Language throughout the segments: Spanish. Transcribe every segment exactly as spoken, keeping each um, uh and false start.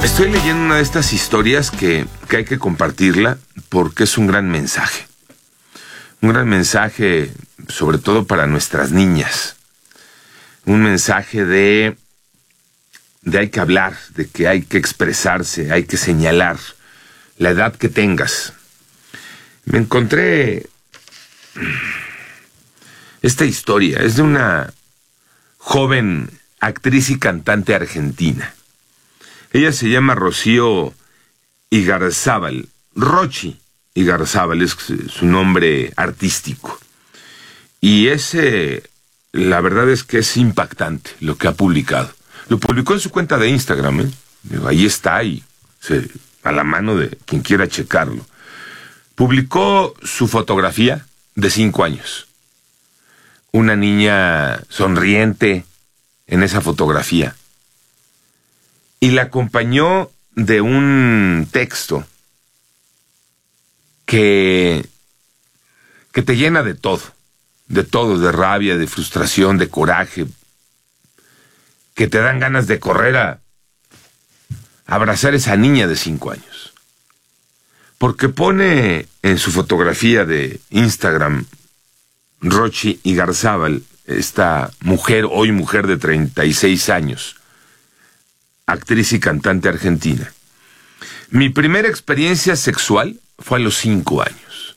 Estoy leyendo una de estas historias que, que hay que compartirla porque es un gran mensaje. Un gran mensaje, sobre todo para nuestras niñas. Un mensaje de, de hay que hablar, de que hay que expresarse, hay que señalar la edad que tengas. Me encontré esta historia. Es de una joven actriz y cantante argentina. Ella se llama Rocío Igarzábal. Rochi Igarzábal es su nombre artístico. Y ese, la verdad es que es impactante lo que ha publicado. Lo publicó en su cuenta de Instagram, ¿eh? Ahí está, y se, a la mano de quien quiera checarlo. Publicó su fotografía de cinco años. Una niña sonriente en esa fotografía. Y la acompañó de un texto que, que te llena de todo, de todo, de rabia, de frustración, de coraje, que te dan ganas de correr a, a abrazar a esa niña de cinco años. Porque pone en su fotografía de Instagram, Rochi Igarzábal, esta mujer, hoy mujer de treinta y seis años, actriz y cantante argentina. Mi primera experiencia sexual fue a los cinco años.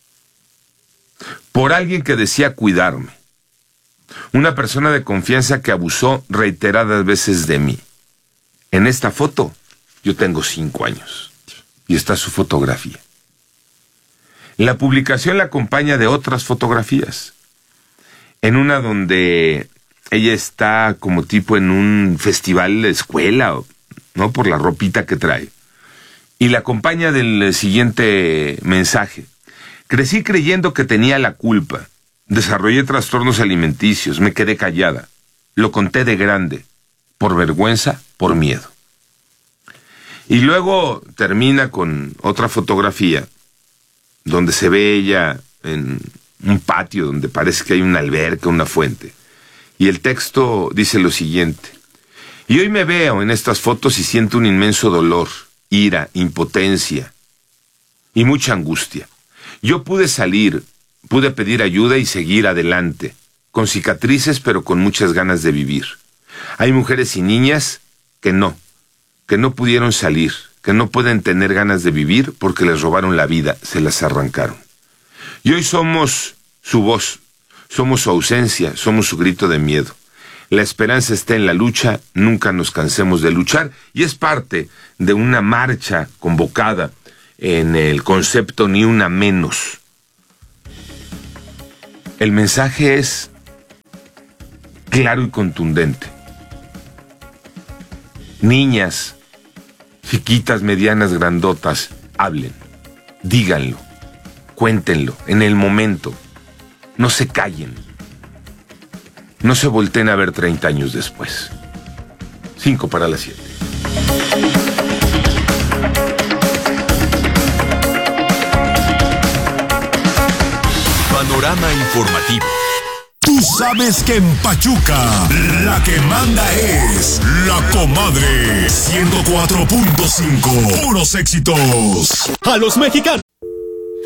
Por alguien que decía cuidarme. Una persona de confianza que abusó reiteradas veces de mí. En esta foto, yo tengo cinco años. Y está su fotografía. La publicación la acompaña de otras fotografías. En una donde ella está como tipo en un festival de escuela, ¿no? Por la ropita que trae. Y la acompaña del siguiente mensaje. Crecí creyendo que tenía la culpa. Desarrollé trastornos alimenticios. Me quedé callada. Lo conté de grande. Por vergüenza, por miedo. Y luego termina con otra fotografía donde se ve ella en un patio donde parece que hay una alberca, una fuente. Y el texto dice lo siguiente: y hoy me veo en estas fotos y siento un inmenso dolor, ira, impotencia y mucha angustia. Yo pude salir, pude pedir ayuda y seguir adelante, con cicatrices pero con muchas ganas de vivir. Hay mujeres y niñas que no, que no pudieron salir, que no pueden tener ganas de vivir porque les robaron la vida, se las arrancaron. Y hoy somos su voz. Somos su ausencia, somos su grito de miedo. La esperanza está en la lucha, nunca nos cansemos de luchar, y es parte de una marcha convocada en el concepto Ni Una Menos. El mensaje es claro y contundente. Niñas, chiquitas, medianas, grandotas, hablen, díganlo, cuéntenlo en el momento. No se callen. No se volteen a ver treinta años después. Cinco para las siete. Panorama informativo. Tú sabes que en Pachuca la que manda es La Comadre. ciento cuatro punto cinco. Puros éxitos. A los mexicanos